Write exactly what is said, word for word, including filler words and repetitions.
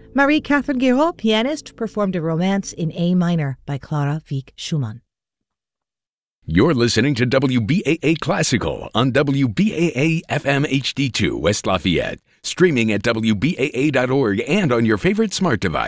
Marie-Catherine Guiraud, pianist, performed a romance in A minor by Clara Wieck Schumann. You're listening to W B A A Classical on W B A A F M H D two West Lafayette, streaming at W B A A dot org and on your favorite smart device.